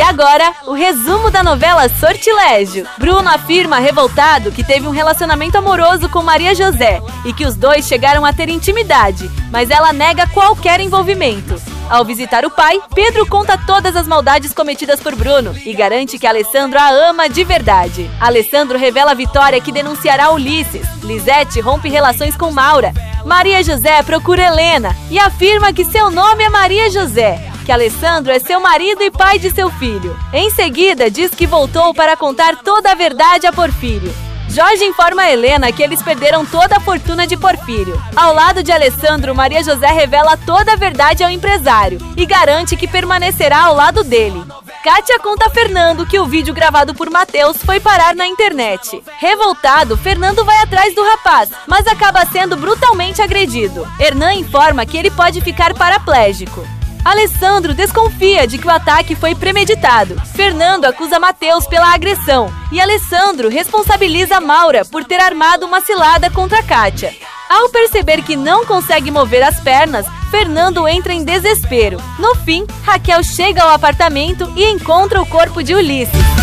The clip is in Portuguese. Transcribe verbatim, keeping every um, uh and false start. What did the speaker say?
agora, o resumo da novela Sortilégio. Bruno afirma, revoltado, que teve um relacionamento amoroso com Maria José e que os dois chegaram a ter intimidade, mas ela nega qualquer envolvimento. Ao visitar o pai, Pedro conta todas as maldades cometidas por Bruno e garante que Alessandro a ama de verdade. Alessandro revela a Vitória que denunciará Ulisses. Lisete rompe relações com Maura. Maria José procura Helena e afirma que seu nome é Maria José, que Alessandro é seu marido e pai de seu filho. Em seguida, diz que voltou para contar toda a verdade a Porfírio. Jorge informa a Helena que eles perderam toda a fortuna de Porfírio. Ao lado de Alessandro, Maria José revela toda a verdade ao empresário e garante que permanecerá ao lado dele. Kátia conta a Fernando que o vídeo gravado por Matheus foi parar na internet. Revoltado, Fernando vai atrás do rapaz, mas acaba sendo brutalmente agredido. Hernan informa que ele pode ficar paraplégico. Alessandro desconfia de que o ataque foi premeditado. Fernando acusa Matheus pela agressão e Alessandro responsabiliza Maura por ter armado uma cilada contra Kátia. Ao perceber que não consegue mover as pernas, Fernando entra em desespero. No fim, Raquel chega ao apartamento e encontra o corpo de Ulisses.